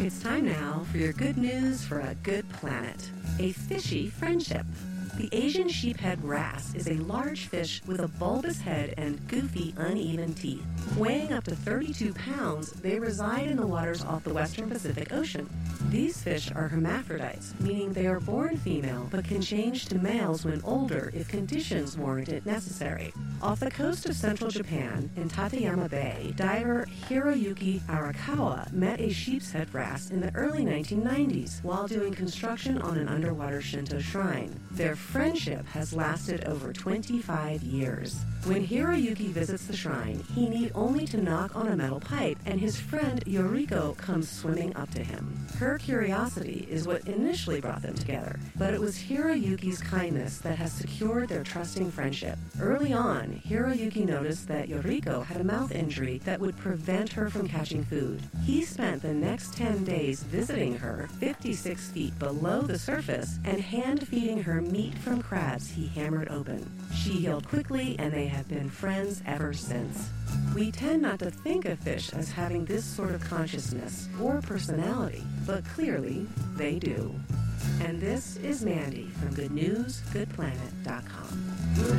It's time now for your good news for a good planet. A fishy friendship. The Asian sheephead wrasse is a large fish with a bulbous head and goofy, uneven teeth. Weighing up to 32 pounds, they reside in the waters off the western Pacific Ocean. These fish are hermaphrodites, meaning they are born female but can change to males when older if conditions warrant it necessary. Off the coast of central Japan, in Tateyama Bay, diver Hiroyuki Arakawa met a sheepshead wrasse in the early 1990s while doing construction on an underwater Shinto shrine. Their friendship has lasted over 25 years. When Hiroyuki visits the shrine, he need only to knock on a metal pipe, and his friend Yoriko comes swimming up to him. Her curiosity is what initially brought them together, but it was Hiroyuki's kindness that has secured their trusting friendship. Early on, Hiroyuki noticed that Yoriko had a mouth injury that would prevent her from catching food. He spent the next 10 days visiting her 56 feet below the surface and hand-feeding her meat from crabs he hammered open. She healed quickly, and they have been friends ever since. We tend not to think of fish as having this sort of consciousness or personality, but clearly they do. And this is Mandy from GoodNewsGoodPlanet.com.